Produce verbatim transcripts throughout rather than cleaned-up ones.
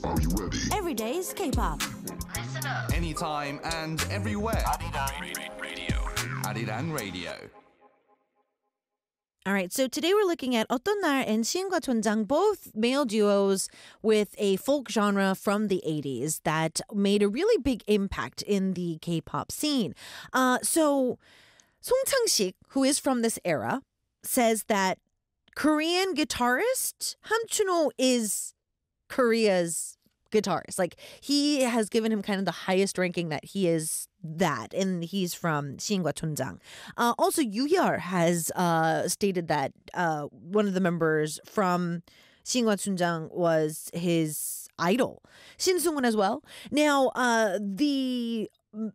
Are you ready? Every day's K-pop. Listen up. Anytime and everywhere. Arirang Radio. Arirang Radio. All right, so today we're looking at 어떤 날 and 시인과 촌장, both male duos with a folk genre from the eighties that made a really big impact in the K-pop scene. Uh, so Song Chang-sik, who is from this era, says that Korean guitarist Han Chuno is Korea's guitarist. Like, he has given him kind of the highest ranking that he is that, and he's from 시인과 촌장. Uh, also, Yoo-yeol has uh, stated that uh, one of the members from 시인과 촌장 was his idol. Shin Sung-won as well. Now, uh, the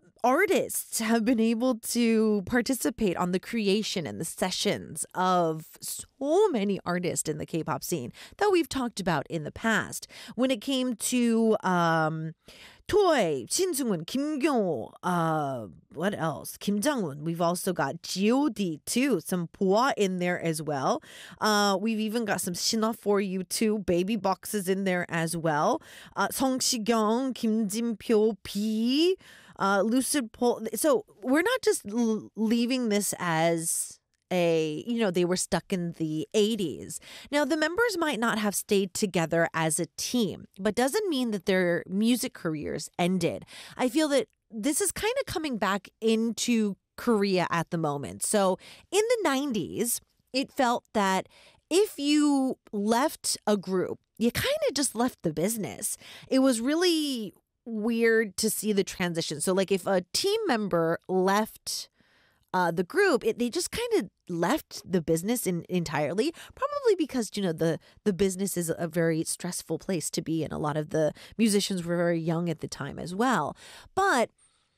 artists have been able to participate on the creation and the sessions of so many artists in the K-pop scene that we've talked about in the past. When it came to um, Toy, Shin Sung-won, Kim Kyung-ho, uh, what else? Kim Jang-won. We've also got G O D too, some Boa in there as well. Uh, we've even got some Shinna for You too, Baby Boxes in there as well. Uh, Song Si-kyung, Kim Jin-pyo, B. Uh, Lucid Pol. So we're not just l- leaving this as a, you know, they were stuck in the eighties. Now, the members might not have stayed together as a team, but doesn't mean that their music careers ended. I feel that this is kind of coming back into Korea at the moment. So in the nineties, it felt that if you left a group, you kind of just left the business. It was really weird to see the transition. So like if a team member left uh, the group, it, they just kind of left the business in, entirely, probably because, you know, the, the business is a very stressful place to be. And a lot of the musicians were very young at the time as well. But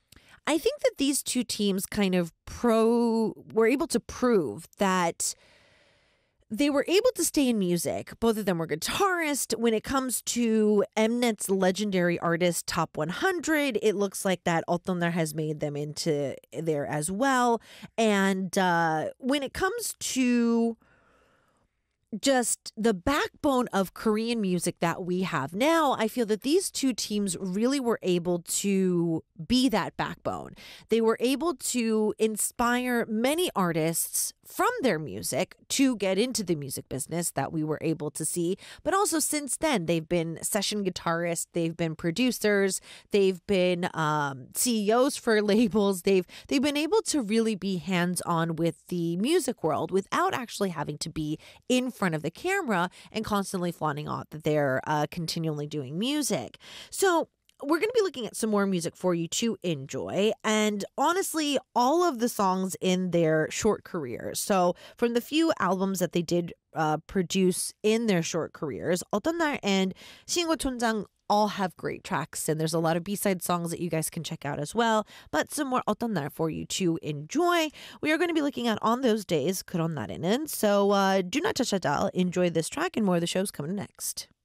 I think that these two teams kind of pro were able to prove that they were able to stay in music. Both of them were guitarists. When it comes to Mnet's legendary artist Top one hundred, it looks like that 어떤 날 has made them into there as well. And uh, when it comes to just the backbone of Korean music that we have now, I feel that these two teams really were able to be that backbone. They were able to inspire many artists from their music to get into the music business that we were able to see. But also since then, they've been session guitarists, they've been producers, they've been um, C E Os for labels. They've they've been able to really be hands-on with the music world without actually having to be in front of the camera and constantly flaunting off that they're uh, continually doing music. So we're going to be looking at some more music for you to enjoy. And honestly, all of the songs in their short careers. So from the few albums that they did uh, produce in their short careers, 어떤 날 and 시인과 촌장 all have great tracks. And there's a lot of B-side songs that you guys can check out as well. But some more 어떤 날 for you to enjoy. We are going to be looking at On Those Days, 그런 날에는. So uh, do not touch that dial. Enjoy this track and more of the shows coming next.